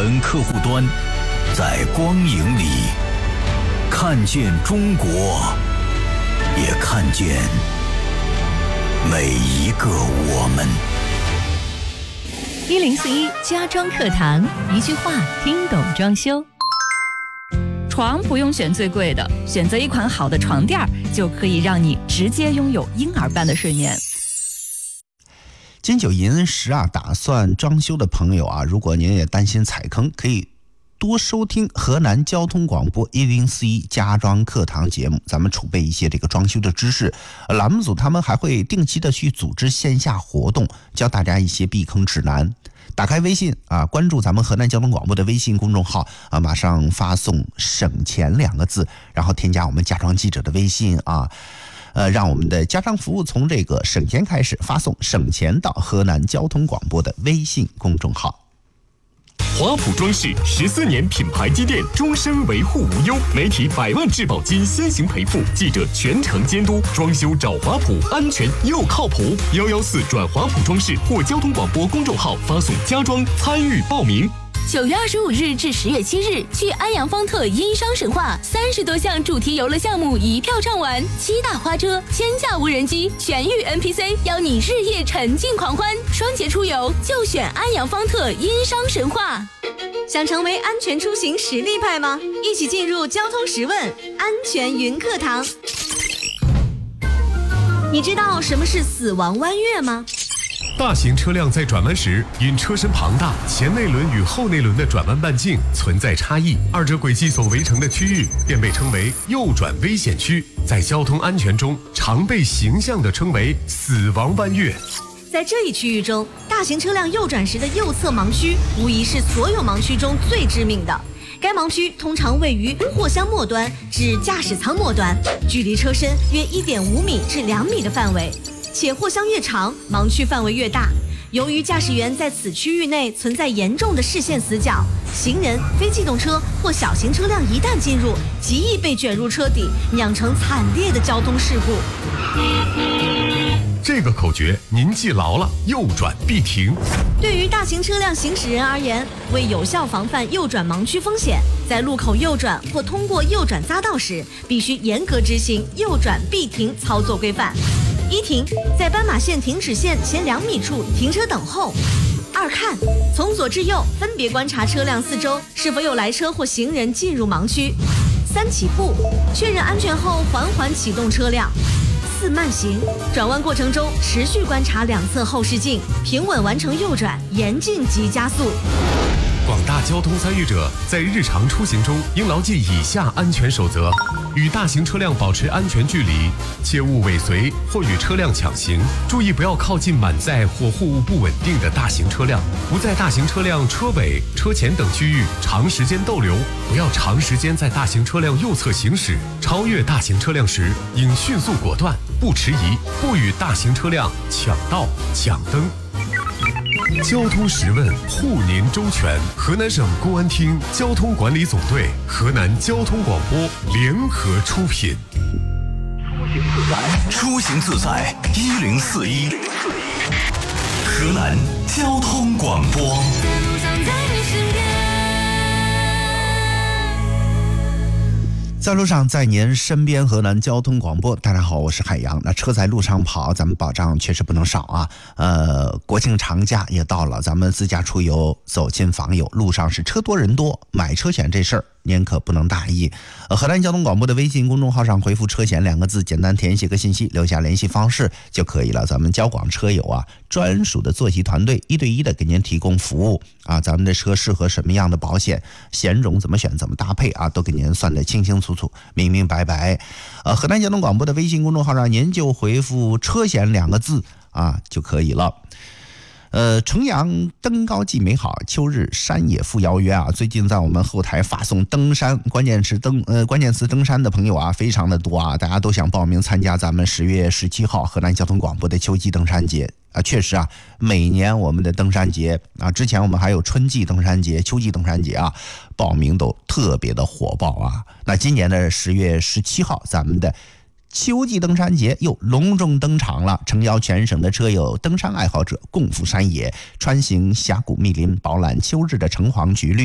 本客户端，在光影里看见中国，也看见每一个我们。 1041家装课堂，一句话听懂装修。床不用选最贵的，选择一款好的床垫就可以让你直接拥有婴儿般的睡眠。 金九银10啊，打算装修的朋友啊，如果您也担心踩坑，可以多收听河南交通广播1041家装课堂节目，咱们储备一些这个装修的知识。栏目组他们还会定期的去组织线下活动，教大家一些避坑指南。打开微信啊，关注咱们河南交通广播的微信公众号啊，马上发送省钱2个字，然后添加我们家装记者的微信啊，让我们的家装服务从这个省钱开始，发送省钱到河南交通广播的微信公众号。 华普装饰14年品牌积淀，终身维护无忧，媒体100万质保金先行赔付，记者全程监督，装修找华普，安全又靠谱。114转华普装饰或交通广播公众号发送家装参与报名。 9月25日至10月7日，去安阳方特因商神话，30多项主题游乐项目一票畅玩，7大花车、1000架无人机、全域 NPC， 邀你日夜沉浸狂欢。双节出游就选安阳方特因商神话。 想成为安全出行实力派吗？一起进入交通十问安全云课堂。你知道什么是死亡弯月吗？ 大型车辆在转弯时，因车身庞大，前内轮与后内轮的转弯半径存在差异，二者轨迹所围成的区域便被称为右转危险区，在交通安全中常被形象地称为死亡弯月。 在这一区域中，大型车辆右转时的右侧盲区无疑是所有盲区中最致命的。该盲区通常位于货箱末端至驾驶舱末端，距离车身约1.5米至2米的范围，且货箱越长，盲区范围越大。由于驾驶员在此区域内存在严重的视线死角，行人、非机动车或小型车辆一旦进入，极易被卷入车底，酿成惨烈的交通事故。 这个口诀您记牢了，右转必停。 对于大型车辆行驶人而言，为有效防范右转盲区风险，在路口右转或通过右转匝道时，必须严格执行右转必停操作规范。1停，在斑马线停止线前2米处停车等候。2看，从左至右分别观察车辆四周是否有来车或行人进入盲区。3起步，确认安全后缓缓启动车辆。4慢行，转弯过程中持续观察两侧后视镜，平稳完成右转，严禁急加速。 广大交通参与者在日常出行中应牢记以下安全守则：与大型车辆保持安全距离，切勿尾随或与车辆抢行，注意不要靠近满载或货物不稳定的大型车辆，不在大型车辆车尾、车前等区域长时间逗留，不要长时间在大型车辆右侧行驶，超越大型车辆时应迅速果断，不迟疑，不与大型车辆抢道、抢灯。交通十问，护您周全。河南省公安厅交通管理总队、河南交通广播联合出品。 出行自在1041，河南交通广播。 在路上，在您身边，河南交通广播。大家好，我是海洋。那车在路上跑，咱们保障确实不能少啊。国庆长假也到了，咱们自驾出游，走亲访友，路上是车多人多，买车险这事儿您可不能大意。河南交通广播的微信公众号上回复车险2个字，简单填写个信息，留下联系方式就可以了。咱们交广车友啊，专属的坐席团队1对1的给您提供服务啊。咱们的车适合什么样的保险，险种怎么选，怎么搭配啊，都给您算得清清楚楚、明明白白。河南交通广播的微信公众号上，您就回复车险2个字啊就可以了。重阳登高寄美好，秋日山野赴邀约啊！最近在我们后台发送登山关键词登山的朋友啊，非常的多啊，大家都想报名参加咱们10月17号河南交通广播的秋季登山节啊。确实啊，每年我们的登山节啊，之前我们还有春季登山节、秋季登山节啊，报名都特别的火爆啊。那今年的10月17号，咱们的秋季登山节又隆重登场了，诚邀全省的车友、登山爱好者共赴山野，穿行峡谷密林，饱览秋日的橙黄橘绿。